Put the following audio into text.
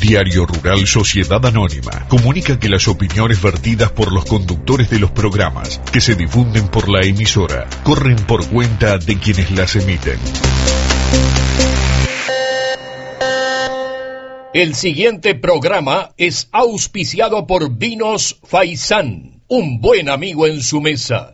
Diario Rural Sociedad Anónima comunica que las opiniones vertidas por los conductores de los programas que se difunden por la emisora corren por cuenta de quienes las emiten. El siguiente programa es auspiciado por Vinos Faisán, un buen amigo en su mesa.